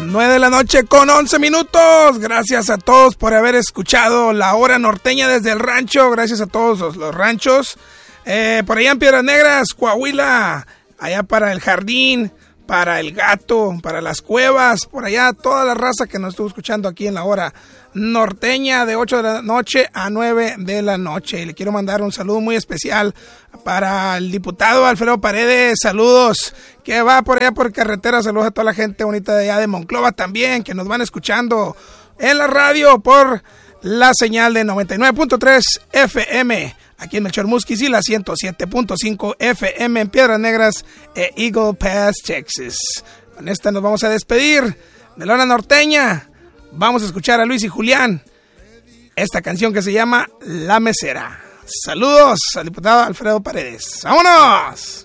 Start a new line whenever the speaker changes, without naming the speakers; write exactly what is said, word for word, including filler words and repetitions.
nueve de la noche con once minutos. Gracias a todos por haber escuchado La Hora Norteña desde el rancho. Gracias a todos los, los ranchos. Eh, por allá en Piedras Negras, Coahuila, allá para el Jardín, para el Gato, para las Cuevas, por allá toda la raza que nos estuvo escuchando aquí en La Hora Norteña de ocho de la noche a nueve de la noche. Y le quiero mandar un saludo muy especial para el diputado Alfredo Paredes. Saludos, que va por allá por carretera. Saludos a toda la gente bonita de allá de Monclova también, que nos van escuchando en la radio por la señal de noventa y nueve punto tres F M aquí en Melchor Musquis y la ciento siete punto cinco F M en Piedras Negras e Eagle Pass, Texas. Con esta nos vamos a despedir de La Hora Norteña. Vamos a escuchar a Luis y Julián, esta canción que se llama La Mesera. Saludos al diputado Alfredo Paredes. ¡Vámonos!